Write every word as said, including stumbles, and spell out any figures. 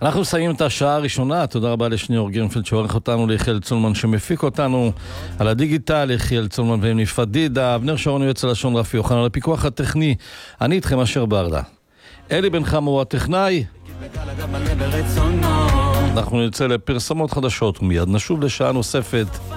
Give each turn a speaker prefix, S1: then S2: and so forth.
S1: אנחנו מסיימים את השעה הראשונה. תודה רבה לשניאור גרינפלד שעורך אותנו, ליחיאל צולמן שמפיק אותנו על הדיגיטל, ליחיאל צולמן ואמני פדידה, אבנר שרון יועץ הלשון, רפי אוחנה על הפיקוח הטכני, אני איתכם אשר ברדה, אלי בן חמו הוא הטכנאי. אנחנו נצא לפרסמות חדשות ומיד נשוב לשעה נוספת.